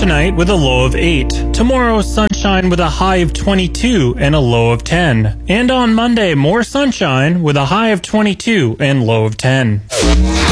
tonight with a low of 8. Tomorrow, sunshine with a high of 22 and a low of 10. And on Monday, more sunshine with a high of 22 and low of 10.